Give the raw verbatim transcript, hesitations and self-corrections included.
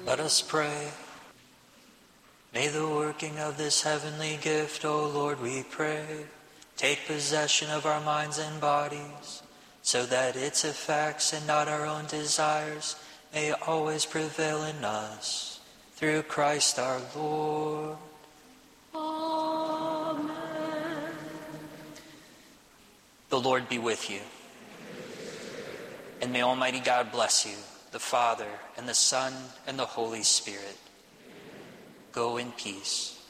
Let us pray. May the working of this heavenly gift, O Lord, we pray, take possession of our minds and bodies, so that its effects and not our own desires may always prevail in us. Through Christ our Lord. Amen. The Lord be with you. And may Almighty God bless you, the Father, and the Son, and the Holy Spirit. Go in peace.